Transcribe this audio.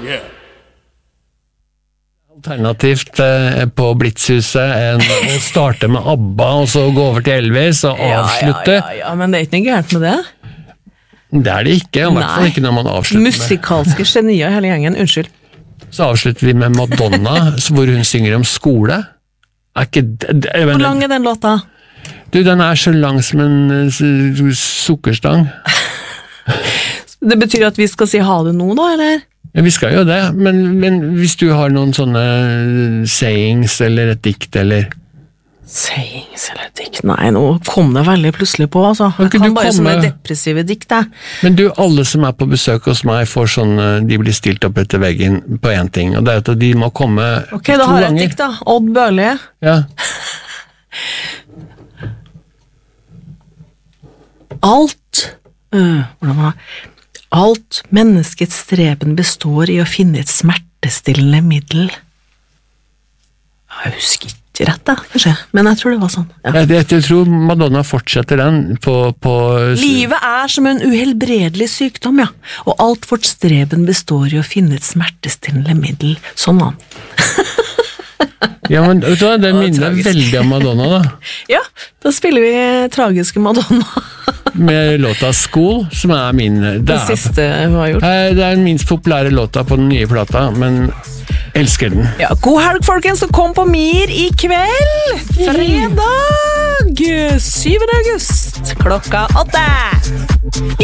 Alternativt på Blitzhuset enn å starte med ABBA og så gå over til Elvis og avslutte. Ja, men det er ikke noe gærent med det. Det er det ikke, i hvert fall ikke når man avslutter Musikalske genier hele gjengen, unnskyld. Så avslutter vi med Madonna, hvor hun synger om skole. Hvor lang er den låta? Du, den er så lang som en sukkerstang. Det betyr at vi skal si ha det nå da, eller? Ja, vi skal jo det, men hvis du har noen sånne sayings eller et dikt, eller... Sayings eller et dikt? Nei, nå kom det veldig plutselig på, altså. Jeg kan bare sånne depressive dikt, da. Men du, alle som er på besøk hos meg får sånn, de blir stilt opp etter veggen på en ting, og det er at de må komme Ok, da har jeg et dikt da. Odd Børli. Ja. Alt menneskets streben består i å finne et smertestillende middel. Jeg husker ikke rett da, kanskje, men jeg tror det var sånn. Ja. Jeg tror Madonna fortsetter den på... Livet er som en uhelbredelig sykdom, ja, og alt vårt streben består i å finne et smertestillende middel. Sånn da. Ja, men vet du hva, det minner veldig om Madonna da. Ja, da spiller vi tragiske Madonna. Med låta School, som er min... Det siste hun har gjort. Det er den minst populære låta på den nye plata, men elsker den. Ja, god helg, folkens, og kom på Mir i kveld! Fredag 7. august, klokka 8.